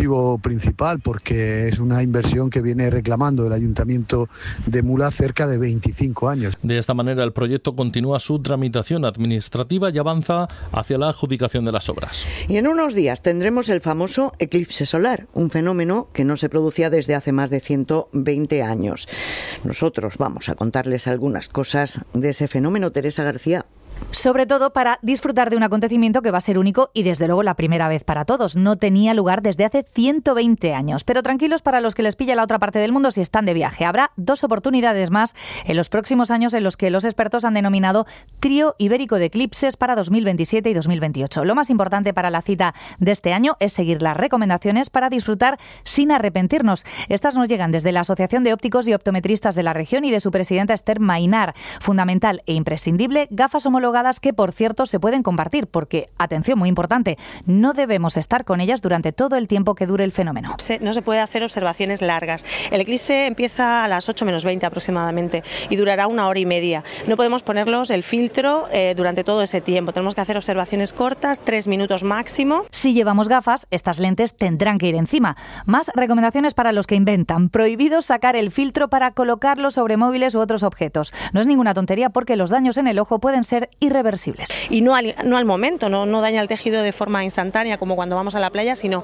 motivo principal, porque es una inversión que viene reclamando el Ayuntamiento de Mula cerca de 25 años. De esta manera, el proyecto continúa su tramitación administrativa y avanza hacia la adjudicación de las obras. Y en unos días tendremos el famoso eclipse solar, un fenómeno que no se producía desde hace más de 120 años. Nosotros vamos a contarles algunas cosas de ese fenómeno. Teresa García. Sobre todo para disfrutar de un acontecimiento que va a ser único y desde luego la primera vez para todos. No tenía lugar desde hace 120 años. Pero tranquilos para los que les pilla la otra parte del mundo si están de viaje. Habrá 2 oportunidades más en los próximos años en los que los expertos han denominado Trío Ibérico de Eclipses para 2027 y 2028. Lo más importante para la cita de este año es seguir las recomendaciones para disfrutar sin arrepentirnos. Estas nos llegan desde la Asociación de Ópticos y Optometristas de la región y de su presidenta Esther Mainar. Fundamental e imprescindible, gafas homologadas que, por cierto, se pueden compartir porque, atención, muy importante, no debemos estar con ellas durante todo el tiempo que dure el fenómeno. No se puede hacer observaciones largas. El eclipse empieza a las 8 menos 20 aproximadamente y durará 1 hora y media. No podemos ponerlos el filtro durante todo ese tiempo. Tenemos que hacer observaciones cortas, 3 minutos máximo. Si llevamos gafas, estas lentes tendrán que ir encima. Más recomendaciones para los que inventan. Prohibido sacar el filtro para colocarlo sobre móviles u otros objetos. No es ninguna tontería porque los daños en el ojo pueden ser irreversibles. Y no al momento, no daña el tejido de forma instantánea como cuando vamos a la playa, sino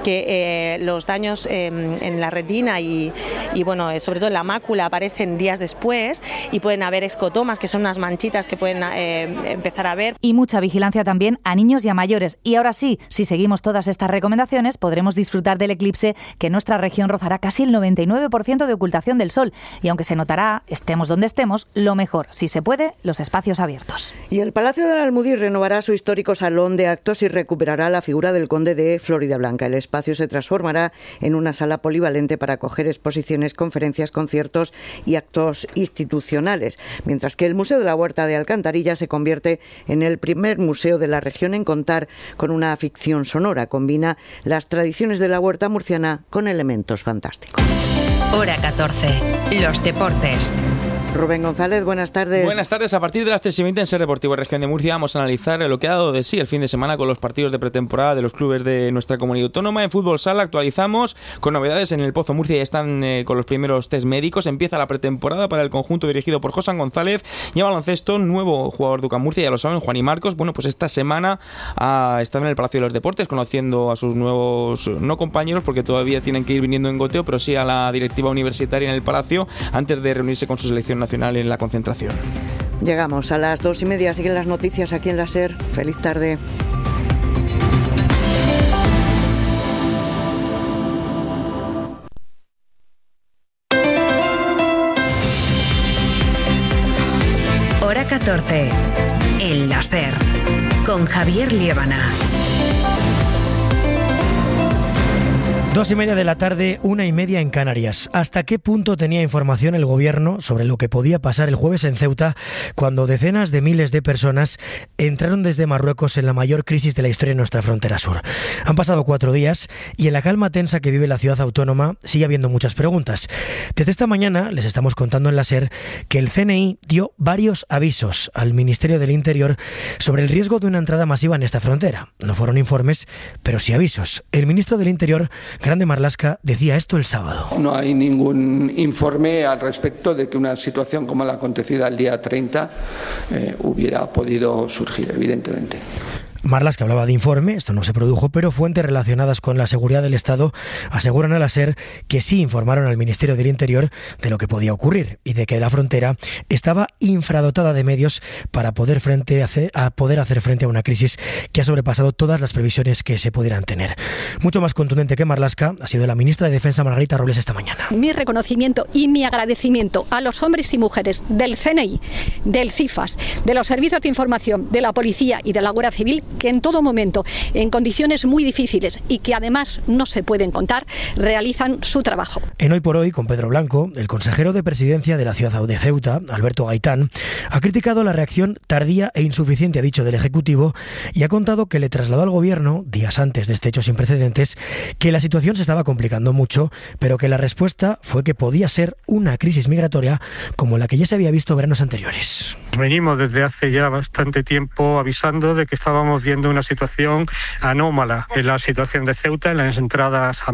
que los daños en la retina y bueno, sobre todo en la mácula aparecen días después y pueden haber escotomas, que son unas manchitas que pueden empezar a ver. Y mucha vigilancia también a niños y a mayores. Y ahora sí, si seguimos todas estas recomendaciones, podremos disfrutar del eclipse que en nuestra región rozará casi el 99% de ocultación del sol. Y aunque se notará, estemos donde estemos, lo mejor, si se puede, los espacios abiertos. Y el Palacio de la Almudí renovará su histórico salón de actos y recuperará la figura del conde de Floridablanca. El espacio se transformará en una sala polivalente para acoger exposiciones, conferencias, conciertos y actos institucionales, mientras que el Museo de la Huerta de Alcantarilla se convierte en el primer museo de la región en contar con una ficción sonora. Combina las tradiciones de la huerta murciana con elementos fantásticos. Hora 14. Los deportes. Rubén González, buenas tardes. Buenas tardes. A partir de las 3:20 en Ser Deportivo Región de Murcia vamos a analizar lo que ha dado de sí el fin de semana con los partidos de pretemporada de los clubes de nuestra comunidad autónoma. En fútbol sala actualizamos con novedades en el Pozo Murcia. Ya están con los primeros test médicos. Empieza la pretemporada para el conjunto dirigido por José González. Y a baloncesto, nuevo jugador de UCAM Murcia, ya lo saben, Juan y Marcos. Bueno, pues esta semana ha estado en el Palacio de los Deportes conociendo a sus nuevos, no compañeros, porque todavía tienen que ir viniendo en goteo, pero sí a la directiva universitaria en el Palacio antes de reunirse con su selección nacional en la concentración. Llegamos a las 2:30, siguen las noticias aquí en la SER. Feliz tarde. Hora 14. En la SER. Con Javier Liébana. 2:30 de la tarde, 1:30 en Canarias. ¿Hasta qué punto tenía información el gobierno sobre lo que podía pasar el jueves en Ceuta cuando decenas de miles de personas entraron desde Marruecos en la mayor crisis de la historia de nuestra frontera sur? Han pasado 4 días y en la calma tensa que vive la ciudad autónoma sigue habiendo muchas preguntas. Desde esta mañana les estamos contando en la SER que el CNI dio varios avisos al Ministerio del Interior sobre el riesgo de una entrada masiva en esta frontera. No fueron informes, pero sí avisos. El ministro del Interior, Grande Marlaska, decía esto el sábado. No hay ningún informe al respecto de que una situación como la acontecida el día 30 hubiera podido surgir, evidentemente. Marlaska hablaba de informe, esto no se produjo, pero fuentes relacionadas con la seguridad del Estado aseguran a la SER que sí informaron al Ministerio del Interior de lo que podía ocurrir y de que la frontera estaba infradotada de medios para poder hacer frente a una crisis que ha sobrepasado todas las previsiones que se pudieran tener. Mucho más contundente que Marlaska ha sido la ministra de Defensa, Margarita Robles, esta mañana. Mi reconocimiento y mi agradecimiento a los hombres y mujeres del CNI, del CIFAS, de los servicios de información, de la policía y de la Guardia Civil, que en todo momento, en condiciones muy difíciles y que además no se pueden contar, realizan su trabajo. En Hoy por Hoy, con Pedro Blanco, el consejero de Presidencia de la ciudad de Ceuta, Alberto Gaitán, ha criticado la reacción tardía e insuficiente, ha dicho, del Ejecutivo y ha contado que le trasladó al Gobierno, días antes de este hecho sin precedentes, que la situación se estaba complicando mucho, pero que la respuesta fue que podía ser una crisis migratoria como la que ya se había visto veranos anteriores. Venimos desde hace ya bastante tiempo avisando de que estábamos viendo una situación anómala en la situación de Ceuta, en las entradas a